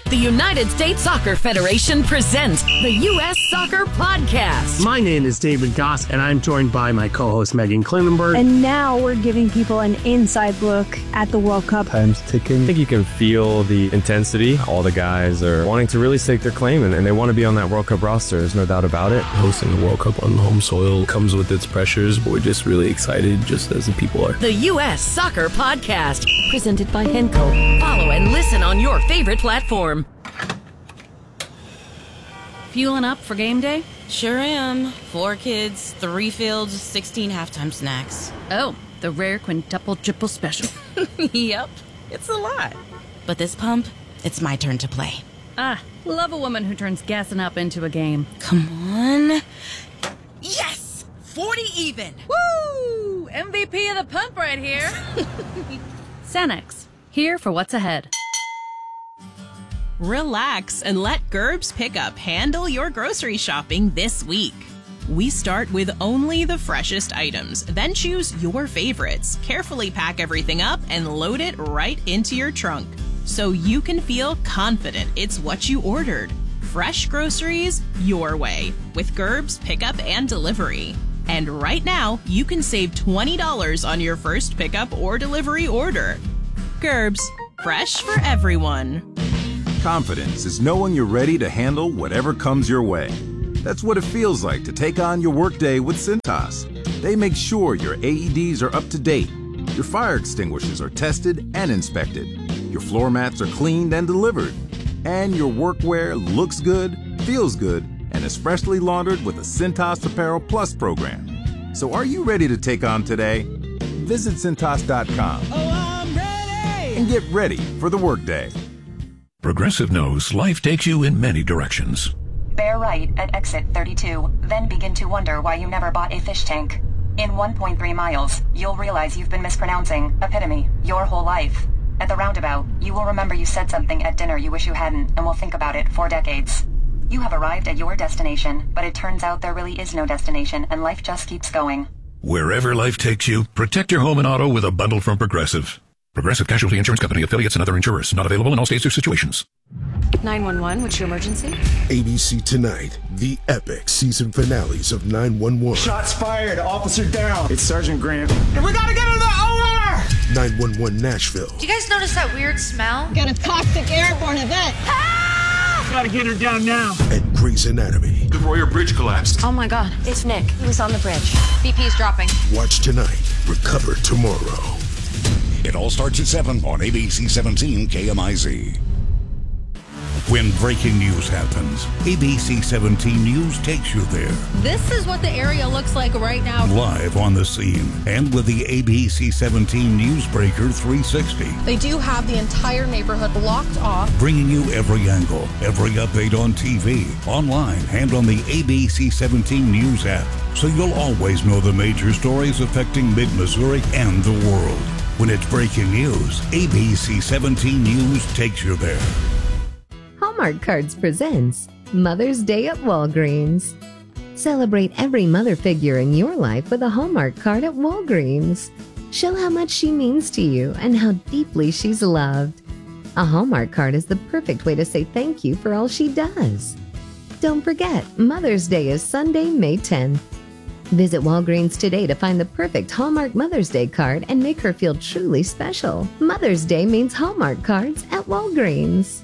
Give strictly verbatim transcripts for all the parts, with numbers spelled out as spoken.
The United States Soccer Federation presents the U S Soccer Podcast. My name is David Goss, and I'm joined by my co-host Megan Klinenberg. And now we're giving people an inside look at the World Cup. Time's ticking. I think you can feel the intensity. All the guys are wanting to really stake their claim, and, and they want to be on that World Cup roster. There's no doubt about it. Hosting the World Cup on home soil comes with its pressures, but we're just really excited, just as the people are. The U S Soccer Podcast, presented by Henco. Follow and listen on your favorite platform. Fueling up for game day? Sure am. Four kids, three fields, sixteen halftime snacks. Oh, the rare quintuple triple special. Yep, it's a lot. But this pump, it's my turn to play. Ah, love a woman who turns gassing up into a game. Come on. Yes! forty even! Woo! M V P of the pump right here. Sanex, here for what's ahead. Relax and let Gerbs Pickup handle your grocery shopping this week. We start with only the freshest items, then choose your favorites, carefully pack everything up, and load it right into your trunk, so you can feel confident it's what you ordered. Fresh groceries your way with Gerbs Pickup and Delivery. And right now, you can save twenty dollars on your first pickup or delivery order. Gerbs, fresh for everyone. Confidence is knowing you're ready to handle whatever comes your way. That's what it feels like to take on your workday with Cintas. They make sure your A E Ds are up to date, your fire extinguishers are tested and inspected, your floor mats are cleaned and delivered, and your workwear looks good, feels good, and is freshly laundered with a Cintas Apparel Plus program. So are you ready to take on today? Visit Cintas dot com oh, I'm ready! and get ready for the workday. Progressive knows life takes you in many directions. Bear right at exit thirty-two, then begin to wonder why you never bought a fish tank. In one point three miles, you'll realize you've been mispronouncing epitome your whole life. At the roundabout, you will remember you said something at dinner you wish you hadn't and will think about it for decades. You have arrived at your destination, but it turns out there really is no destination and life just keeps going. Wherever life takes you, protect your home and auto with a bundle from Progressive. Progressive Casualty Insurance Company, affiliates, and other insurers. Not available in all states or situations. nine one one, what's your emergency? A B C tonight, the epic season finales of nine one one. Shots fired, officer down. It's Sergeant Grant. And we gotta get in the O R! nine one one Nashville. Do you guys notice that weird smell? Got a toxic airborne event. Ah! Gotta get her down now. And Grey's Anatomy. The Royer Bridge collapsed. Oh my god, it's Nick. He was on the bridge. B P's dropping. Watch tonight, recover tomorrow. It all starts at seven on A B C seventeen K M I Z. When breaking news happens, A B C seventeen News takes you there. This is what the area looks like right now. Live on the scene and with the A B C seventeen Newsbreaker three sixty. They do have the entire neighborhood blocked off. Bringing you every angle, every update on T V, online, and on the A B C seventeen News app. So you'll always know the major stories affecting mid-Missouri and the world. When it's breaking news, A B C seventeen News takes you there. Hallmark Cards presents Mother's Day at Walgreens. Celebrate every mother figure in your life with a Hallmark card at Walgreens. Show how much she means to you and how deeply she's loved. A Hallmark card is the perfect way to say thank you for all she does. Don't forget, Mother's Day is Sunday, May tenth. Visit Walgreens today to find the perfect Hallmark Mother's Day card and make her feel truly special. Mother's Day means Hallmark cards at Walgreens.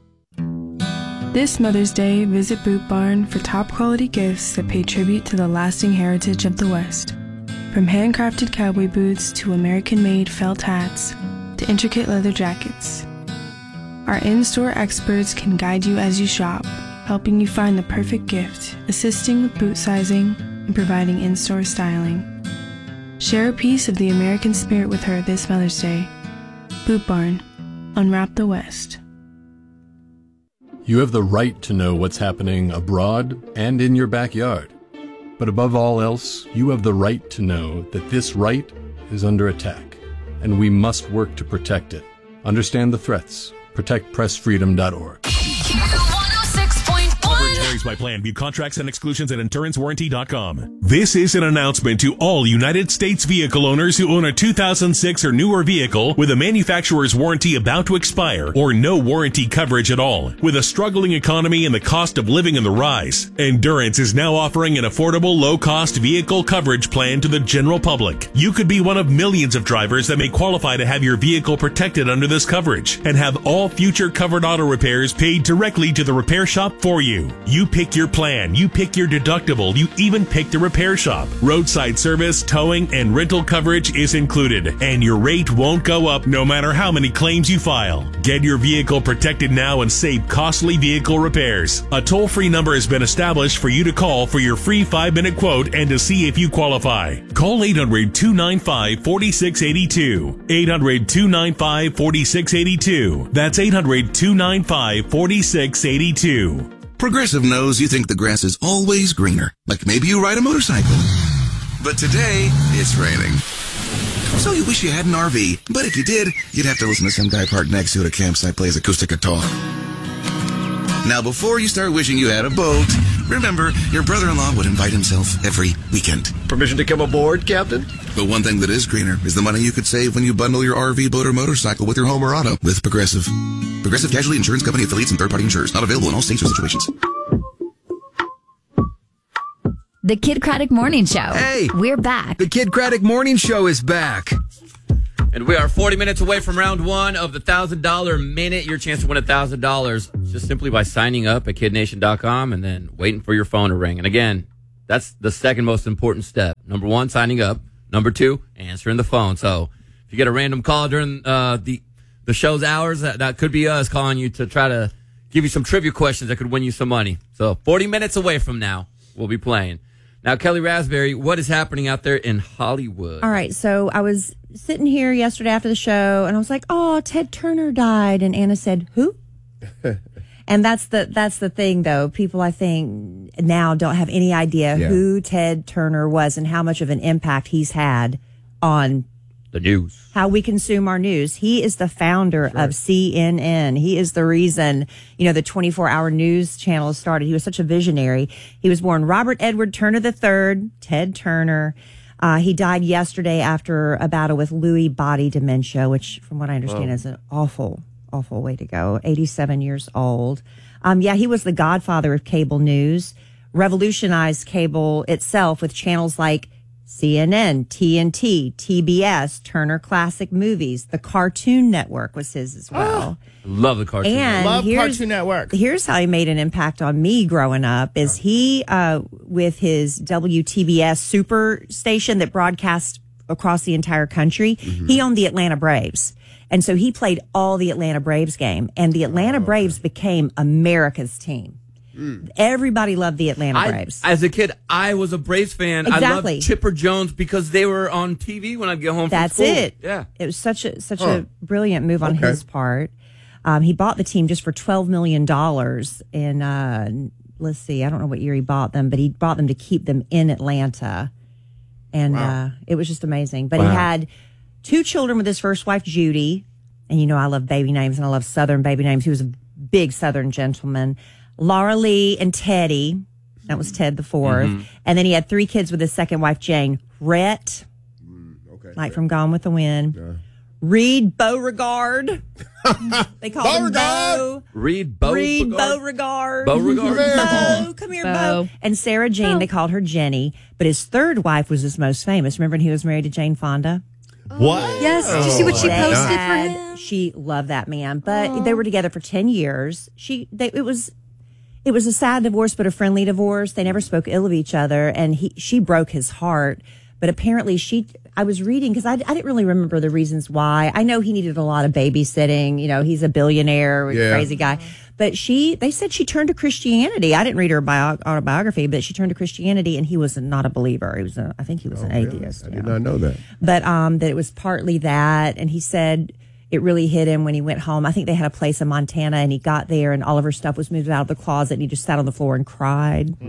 This Mother's Day, visit Boot Barn for top quality gifts that pay tribute to the lasting heritage of the West. From handcrafted cowboy boots to American-made felt hats to intricate leather jackets. Our in-store experts can guide you as you shop, helping you find the perfect gift, assisting with boot sizing, and providing in-store styling. Share a piece of the American spirit with her this Mother's Day. Boot Barn. Unwrap the West. You have the right to know what's happening abroad and in your backyard. But above all else, you have the right to know that this right is under attack, and we must work to protect it. Understand the threats. protect press freedom dot org. used by plan. View contracts and exclusions at endurance warranty dot com. This is an announcement to all United States vehicle owners who own a two thousand six or newer vehicle with a manufacturer's warranty about to expire or no warranty coverage at all. With a struggling economy and the cost of living in the rise, Endurance is now offering an affordable, low-cost vehicle coverage plan to the general public. You could be one of millions of drivers that may qualify to have your vehicle protected under this coverage and have all future covered auto repairs paid directly to the repair shop for you. You pick your plan, you pick your deductible, you even pick the repair shop. Roadside service, towing, and rental coverage is included, and your rate won't go up no matter how many claims you file. Get your vehicle protected now and save costly vehicle repairs. A toll-free number has been established for you to call for your free five-minute quote and to see if you qualify. Call eight hundred, two nine five, four six eight two. eight hundred, two nine five, four six eight two. That's eight hundred, two nine five, four six eight two. Progressive knows you think the grass is always greener, like maybe you ride a motorcycle. But today, it's raining. So you wish you had an R V, but if you did, you'd have to listen to some guy parked next to it at a campsite play his acoustic guitar. Now, before you start wishing you had a boat, remember, your brother-in-law would invite himself every weekend. Permission to come aboard, Captain? But one thing that is greener is the money you could save when you bundle your R V, boat, or motorcycle with your home or auto with Progressive. Progressive Casualty Insurance Company affiliates and third-party insurers. Not available in all states or situations. The Kid Craddock Morning Show. Hey! We're back. The Kid Craddock Morning Show is back. And we are forty minutes away from round one of the one thousand dollars minute. Your chance to win one thousand dollars just simply by signing up at kid nation dot com and then waiting for your phone to ring. And again, that's the second most important step. Number one, signing up. Number two, answering the phone. So if you get a random call during uh, the the show's hours, that, that could be us calling you to try to give you some trivia questions that could win you some money. So forty minutes away from now, we'll be playing. Now, Kelly Raspberry, what is happening out there in Hollywood? All right, so I was sitting here yesterday after the show, and I was like, "Oh, Ted Turner died," and Anna said, "Who?" And that's the that's the thing, though. People, I think, now don't have any idea yeah. who Ted Turner was and how much of an impact he's had on the news, how we consume our news. He is the founder right. of C N N. He is the reason, you know, the twenty-four hour news channel started. He was such a visionary. He was born Robert Edward Turner the third, Ted Turner. Uh, he died yesterday after a battle with Lewy body dementia, which, from what I understand, oh. is an awful, awful way to go. eighty-seven years old. Um, yeah, he was the godfather of cable news, revolutionized cable itself with channels like C N N, T N T, T B S, Turner Classic Movies. The Cartoon Network was his as well. Oh, love the Cartoon and Network. Love Cartoon Network. Here's how he made an impact on me growing up is he, uh, with his W T B S super station that broadcast across the entire country, mm-hmm. he owned the Atlanta Braves. And so he played all the Atlanta Braves game. And the Atlanta oh, Braves okay. became America's team. Mm. Everybody loved the Atlanta I, Braves. As a kid, I was a Braves fan. Exactly. I loved Chipper Jones because they were on T V when I'd get home That's from school. That's it. Yeah. It was such a such huh. a brilliant move on okay. his part. Um, he bought the team just for twelve million dollars. And uh, let's see, I don't know what year he bought them, but he bought them to keep them in Atlanta. And wow. uh, it was just amazing. But wow. he had two children with his first wife, Judy. And you know I love baby names, and I love Southern baby names. He was a big Southern gentleman. Laura Lee and Teddy. That was Ted the fourth. Mm-hmm. And then he had three kids with his second wife, Jane. Rhett, mm, okay, like yeah. from Gone with the Wind. Yeah. Reed Beauregard. They call him Bo. Reed Beauregard. Reed Beauregard. Beauregard. Bo, come here, Bo. Bo. And Sarah Jean, Bo. They called her Jenny. But his third wife was his most famous. Remember when he was married to Jane Fonda? What? Yes. Did you see what she oh, posted God. for him? She loved that man. But oh. they were together for ten years. She, they, it was... It was a sad divorce, but a friendly divorce. They never spoke ill of each other, and he she broke his heart. But apparently, she I was reading because I, I didn't really remember the reasons why. I know he needed a lot of babysitting. You know, he's a billionaire, yeah. crazy guy. But she, they said she turned to Christianity. I didn't read her bio, autobiography, but she turned to Christianity, and he was not a believer. He was, a, I think, he was oh, an really? atheist. I did know. not know that. But um, that it was partly that, and he said. It really hit him when he went home. I think they had a place in Montana, and he got there, and all of her stuff was moved out of the closet, and he just sat on the floor and cried. Oh,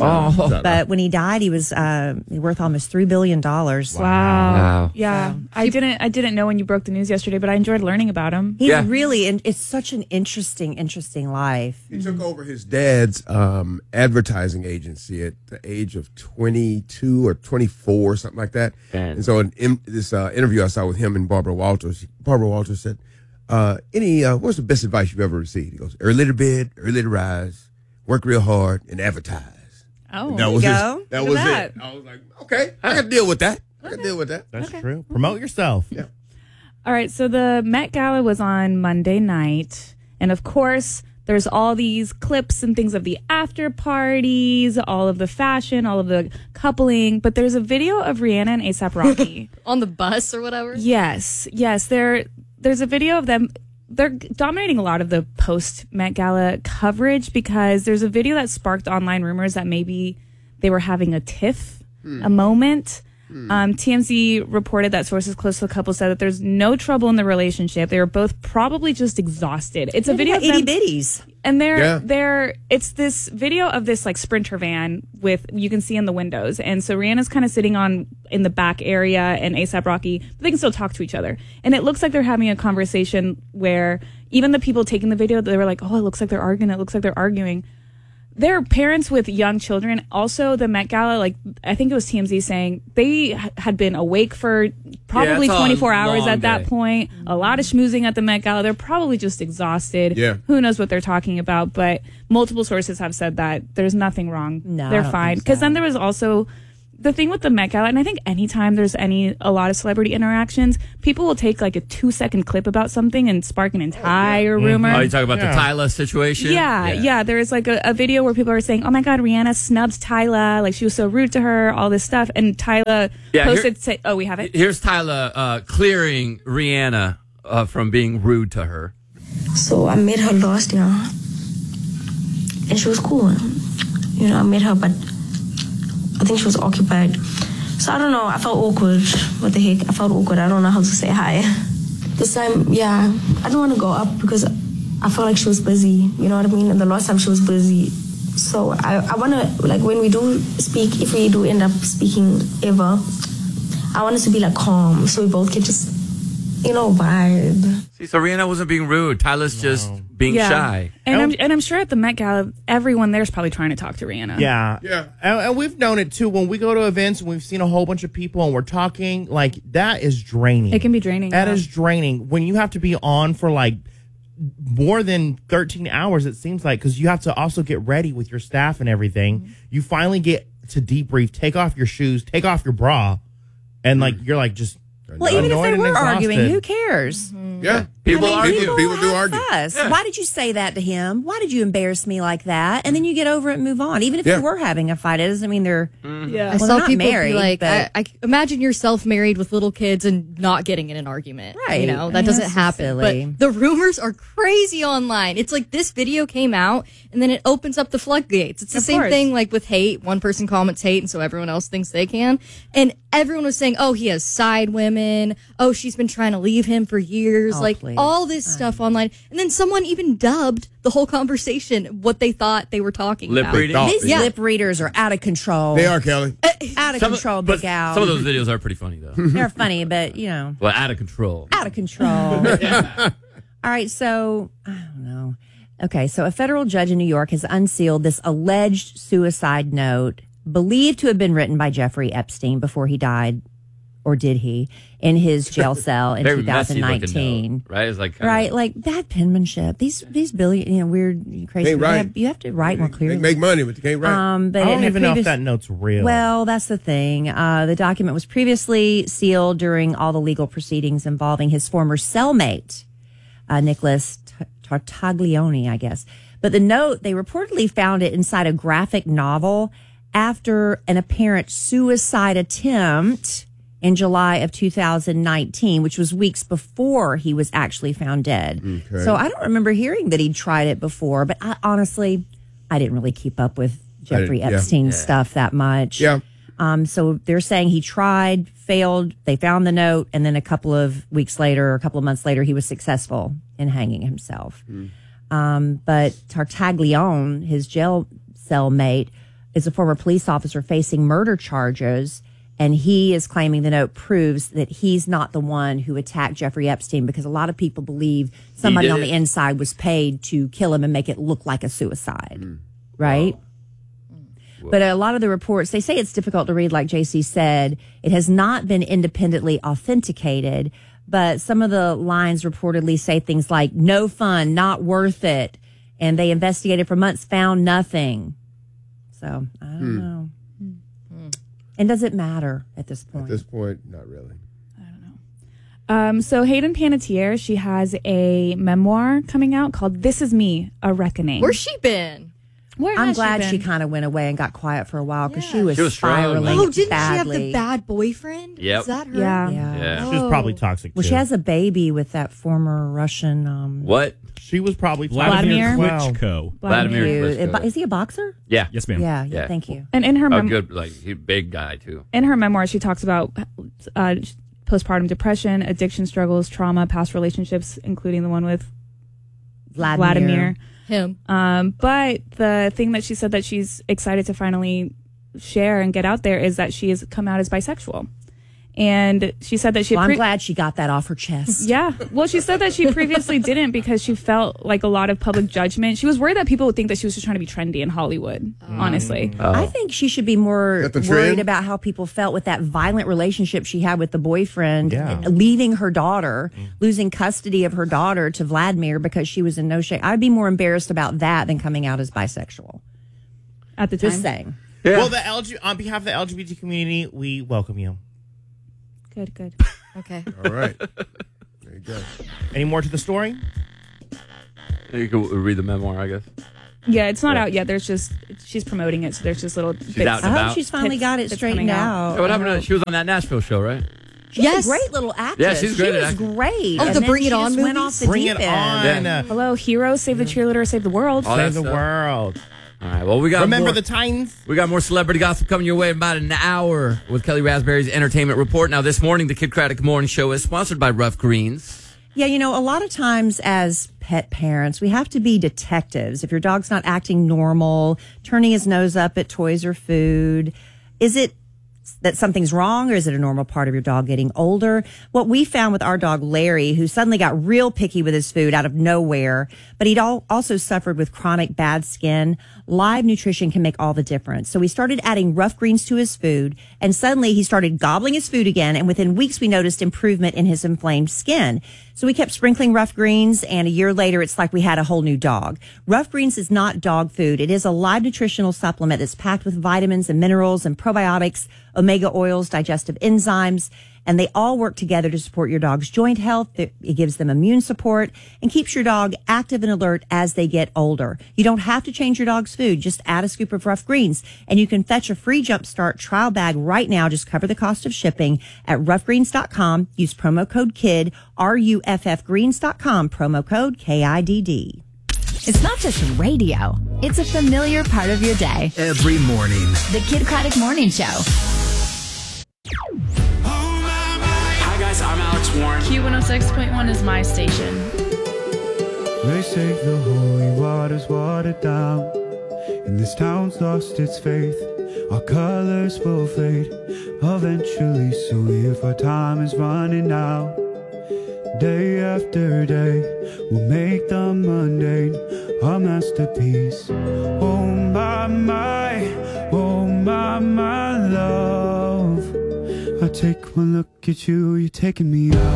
Oh. But when he died, he was uh, worth almost three billion dollars. Wow. Wow. Yeah. So- I didn't I didn't know when you broke the news yesterday, but I enjoyed learning about him. He's Yeah. really, in, it's such an interesting, interesting life. He took over his dad's um, advertising agency at the age of twenty-two or twenty-four, something like that. Man. And so in, in this uh, interview I saw with him and Barbara Walters, Barbara Walters said, uh, "Any, uh, what's the best advice you've ever received?" He goes, "Early to bed, early to rise, work real hard, and advertise." Oh, And there that you was go. his, that Look was at it. I was like, okay, I can deal with that. I can deal with that. That's true. Promote yourself. Yeah. All right, so the Met Gala was on Monday night, and of course, there's all these clips and things of the after parties, all of the fashion, all of the coupling, but there's a video of Rihanna and A$AP Rocky. On the bus or whatever? Yes, yes, there there's a video of them. They're dominating a lot of the post Met Gala coverage because there's a video that sparked online rumors that maybe they were having a tiff, a moment. Um, T M Z reported that sources close to the couple said that there's no trouble in the relationship. They were both probably just exhausted. It's a video of itty them, bitties. and they're Yeah. they're it's this video of this like Sprinter van with you can see in the windows, and so Rihanna's kind of sitting on in the back area, and A$AP Rocky, but they can still talk to each other, and it looks like they're having a conversation where even the people taking the video, they were like, "Oh, it looks like they're arguing. It looks like they're arguing." They're parents with young children. Also, the Met Gala, like I think it was T M Z saying they h- had been awake for probably it's a twenty-four hours long at that day. point. A lot of schmoozing at the Met Gala. They're probably just exhausted. Yeah. Who knows what they're talking about? But multiple sources have said that there's nothing wrong. No, I they're don't fine. think Because so. then there was also the thing with the Met Gala, and I think anytime there's any a lot of celebrity interactions, people will take like a two second clip about something and spark an entire rumor. Oh, you talking about Yeah. the Tyla situation? Yeah, yeah. There was like a, a video where people are saying, "Oh my God, Rihanna snubbed Tyla. Like she was so rude to her. All this stuff." And Tyla Yeah, posted, here- say, "Oh, we have it." Here's Tyla uh, clearing Rihanna uh, from being rude to her. So I met her last year, and she was cool. You know, I met her, but I think she was occupied. So I don't know. I felt awkward. What the heck? I felt awkward. I don't know how to say hi. This time, yeah, I don't want to go up because I felt like she was busy. You know what I mean? And the last time she was busy. So I, I want to, like, when we do speak, if we do end up speaking ever, I want us to be, like, calm so we both can just, you know, vibe. See, so Rihanna wasn't being rude. Tyla's just being Yeah. shy. And I'm and I'm sure at the Met Gala, everyone there's probably trying to talk to Rihanna. Yeah. Yeah. And, and we've known it too. When we go to events and we've seen a whole bunch of people and we're talking, like, that is draining. It can be draining. That yeah. is draining. When you have to be on for like more than thirteen hours, it seems like, because you have to also get ready with your staff and everything. Mm-hmm. You finally get to debrief, take off your shoes, take off your bra, and like you're like just. Well, even if annoyed they and were exhausted. arguing, who cares? Yeah. People I mean, argue. People, People do have argue. fuss. Yeah. Why did you say that to him? Why did you embarrass me like that? And then you get over it and move on. Even if Yeah. you were having a fight, it doesn't mean they're. Yeah. I Well, saw they're not people married, be like, I, but- I imagine yourself married with little kids and not getting in an argument. Right. You know, I that mean, doesn't that's happen. silly. But the rumors are crazy online. It's like this video came out and then it opens up the floodgates. It's the Of same course. thing like with hate. One person comments hate and so everyone else thinks they can. And everyone was saying, oh, he has side women. Oh, she's been trying to leave him for years. Oh, like please. all this stuff online. And then someone even dubbed the whole conversation what they thought they were talking Lip about. reading? These Yeah. lip readers are out of control. They are, Kelly. Out of Some, control, but Big Al. some of those videos are pretty funny, though. They're funny, but, you know, Well, out of control. out of control. All right, so, I don't know. Okay, so a federal judge in New York has unsealed this alleged suicide note believed to have been written by Jeffrey Epstein before he died, or did he, in his jail cell in Very two thousand messy looking nineteen. note, right? It's like kinda- Right, like bad penmanship. These these billion, you know, weird, crazy. Ain't You right. have, you have to write more They clearly. make money, but they can't write. Um, but I don't in a even know if previous- that note's real. Well, that's the thing. Uh, the document was previously sealed during all the legal proceedings involving his former cellmate, uh, Nicholas T- Tartaglione, I guess. But the note, they reportedly found it inside a graphic novel after an apparent suicide attempt in July of two thousand nineteen, which was weeks before he was actually found dead. Okay. So I don't remember hearing that he'd tried it before, but I, honestly, I didn't really keep up with Jeffrey I didn't- yeah. Epstein's Yeah. stuff that much. Yeah. Um, so they're saying he tried, failed. They found the note, and then a couple of weeks later, a couple of months later, he was successful in hanging himself. Um, but Tartaglione, his jail cellmate, is a former police officer facing murder charges. And he is claiming the note proves that he's not the one who attacked Jeffrey Epstein, because a lot of people believe somebody on the inside was paid to kill him and make it look like a suicide. Mm. Right? Wow. But a lot of the reports, they say it's difficult to read, like J C said. It has not been independently authenticated, but some of the lines reportedly say things like, no fun, not worth it. And they investigated for months, found nothing. So, I don't hmm. know. And does it matter at this point? At this point, not really. Um, so Hayden Panettiere, she has a memoir coming out called This Is Me, A Reckoning. Where's she been? Where I'm has glad she, she been? kind of went away and got quiet for a while because Yeah. she was, She was spiraling struggling. Oh, didn't badly. she have the bad boyfriend? Yep. Is that her? Yeah. Yeah. Yeah. She was probably toxic, Well, too. she has a baby with that former Russian. Um, What? She was probably Vladimir toxic as Klitschko. Vladimir Cute. Klitschko. Is he a boxer? Yeah. Yes, ma'am. Yeah, yeah, Yeah. thank you. And in her Oh, mem- good. Like, he's a big guy, too. in her memoir, she talks about uh, postpartum depression, addiction struggles, trauma, past relationships, including the one with Vladimir. Vladimir. Him. Um, but the thing that she said that she's excited to finally share and get out there is that she has come out as bisexual. And she said that she... Well, I'm pre- glad she got that off her chest. Yeah. Well, she said that she previously didn't because she felt like a lot of public judgment. She was worried that people would think that she was just trying to be trendy in Hollywood, honestly. I think she should be more Is that the worried trend? about how people felt with that violent relationship she had with the boyfriend, Yeah. leaving her daughter, losing custody of her daughter to Vladimir because she was in no shape. I'd be more embarrassed about that than coming out as bisexual. At the time. Just saying. Yeah. Well, the L G, on behalf of the L G B T community, we welcome you. Good, good. Okay. All right. There you go. Any more to the story? You can read the memoir, I guess. Yeah, it's not Yeah. out yet. There's just, she's promoting it, so there's just little She's bits. out I and hope about. she's finally It's- got it it's straightened coming out. out. Yeah, what happened to She was on that Nashville show, right? She's Yes. a great little actress. Yeah, she's great She at was acting. great. Oh, And the then Bring she It On just went movies? off the Bring deep it end. on. Uh, Hello, Hero, Save the Cheerleader, Save the World. All that Save the stuff. world. All right, well, we got Remember more, the Titans? we got more celebrity gossip coming your way in about an hour with Kelly Raspberry's Entertainment Report. Now, this morning, the Kid Craddock Morning Show is sponsored by Rough Greens. Yeah, you know, a lot of times as pet parents, we have to be detectives. If your dog's not acting normal, turning his nose up at toys or food, is it that something's wrong, or is it a normal part of your dog getting older? What we found with our dog Larry, who suddenly got real picky with his food out of nowhere, but he'd all also suffered with chronic bad skin, live nutrition can make all the difference. So we started adding Rough Greens to his food, and suddenly he started gobbling his food again, and within weeks we noticed improvement in his inflamed skin. So we kept sprinkling Rough Greens, and a year later it's like we had a whole new dog. Rough Greens is not dog food. It is a live nutritional supplement that's packed with vitamins and minerals and probiotics, omega oils, digestive enzymes, and they all work together to support your dog's joint health. It it gives them immune support and keeps your dog active and alert as they get older. You don't have to change your dog's food. Just add a scoop of Rough Greens, and you can fetch a free Jumpstart trial bag right now. Just cover the cost of shipping at rough greens dot com. Use promo code KID, R U F F greens dot com, promo code K I D D. It's not just radio. It's a familiar part of your day. Every morning. The Kid Craddock Morning Show. Hi guys, I'm Alex Warren. Q one oh six point one is my station. They say the holy water's watered down, and this town's lost its faith. Our colors will fade eventually, so if our time is running out, day after day, we'll make the mundane our masterpiece. Oh my, my, oh my, my love. I take one look at you, you're taking me out.